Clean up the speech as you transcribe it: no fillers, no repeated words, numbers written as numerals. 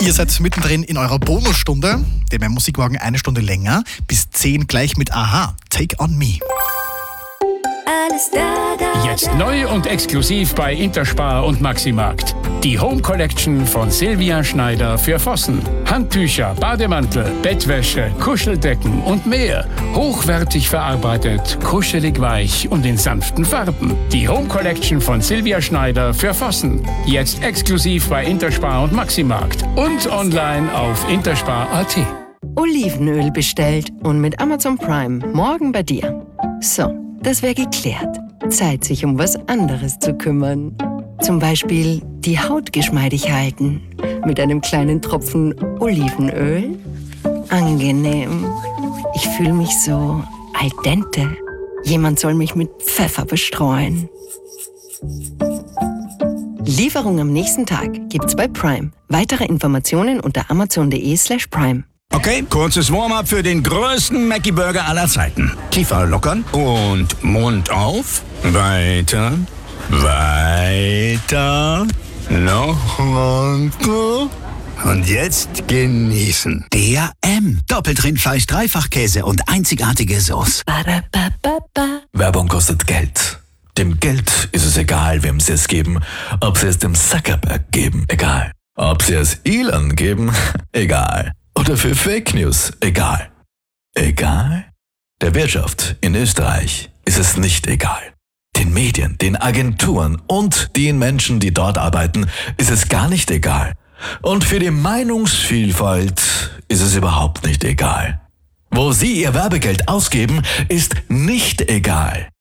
Ihr seid mittendrin in eurer Bonusstunde, der Mehr Musikmorgen eine Stunde länger, bis 10 gleich mit Aha, Take on Me. Alles da. Jetzt neu und exklusiv bei Interspar und Maximarkt. Die Home Collection von Silvia Schneider für Vossen. Handtücher, Bademantel, Bettwäsche, Kuscheldecken und mehr. Hochwertig verarbeitet, kuschelig weich und in sanften Farben. Die Home Collection von Silvia Schneider für Vossen. Jetzt exklusiv bei Interspar und Maximarkt. Und online auf interspar.at. Olivenöl bestellt und mit Amazon Prime morgen bei dir. So, das wäre geklärt. Zeit, sich um was anderes zu kümmern. Zum Beispiel die Haut geschmeidig halten. Mit einem kleinen Tropfen Olivenöl. Angenehm. Ich fühle mich so al dente. Jemand soll mich mit Pfeffer bestreuen. Lieferung am nächsten Tag gibt's bei Prime. Weitere Informationen unter amazon.de/prime. Okay, kurzes Warm-up für den größten Mackie-Burger aller Zeiten. Kiefer lockern und Mund auf. Weiter, weiter, noch weiter. Und jetzt genießen. Der M. Doppeltrindfleisch, Dreifachkäse und einzigartige Sauce. Werbung kostet Geld. Dem Geld ist es egal, wem sie es geben. Ob sie es dem Zuckerberg geben, egal. Ob sie es Elon geben, egal. Oder für Fake News, egal. Egal? Der Wirtschaft in Österreich ist es nicht egal. Den Medien, den Agenturen und den Menschen, die dort arbeiten, ist es gar nicht egal. Und für die Meinungsvielfalt ist es überhaupt nicht egal. Wo sie ihr Werbegeld ausgeben, ist nicht egal.